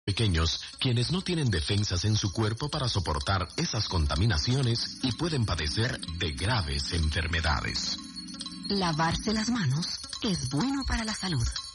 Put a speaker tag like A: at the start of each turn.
A: pequeños, quienes no tienen defensas en su cuerpo para soportar esas contaminaciones y pueden padecer de graves enfermedades.
B: Lavarse las manos es bueno para la salud.